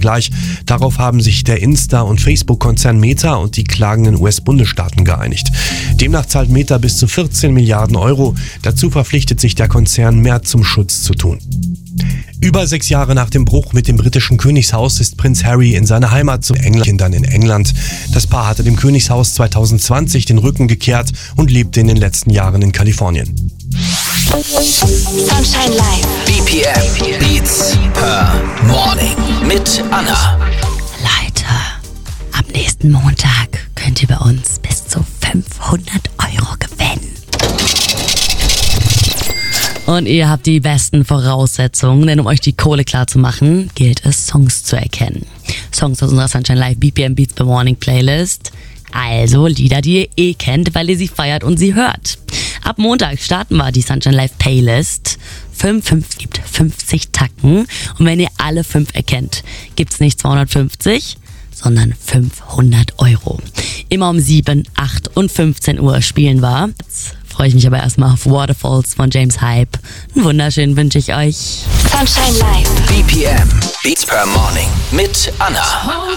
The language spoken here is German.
Vergleich. Darauf haben sich der Insta- und Facebook-Konzern Meta und die klagenden US-Bundesstaaten geeinigt. Demnach zahlt Meta bis zu 14 Milliarden Euro. Dazu verpflichtet sich der Konzern, mehr zum Schutz zu tun. Über 6 Jahre nach dem Bruch mit dem britischen Königshaus ist Prinz Harry in seine Heimat zu Kindern in England. Das Paar hatte dem Königshaus 2020 den Rücken gekehrt und lebte in den letzten Jahren in Kalifornien. Sunshine Live. BPM Beats per Morning mit Anna. Leute, am nächsten Montag könnt ihr bei uns bis zu 500 Euro gewinnen. Und ihr habt die besten Voraussetzungen, denn um euch die Kohle klar zu machen, gilt es, Songs zu erkennen. Songs aus unserer Sunshine Live BPM Beats per Morning Playlist. Also Lieder, die ihr kennt, weil ihr sie feiert und sie hört. Ab Montag starten wir die Sunshine Live Playlist. 5 gibt 50 Tacken. Und wenn ihr alle 5 erkennt, gibt's nicht 250, sondern 500 Euro. Immer um 7, 8 und 15 Uhr spielen wir. Jetzt freue ich mich aber erstmal auf Waterfalls von James Hype. Einen wunderschönen wünsche ich euch. Sunshine Live. BPM Beats per Morning mit Anna.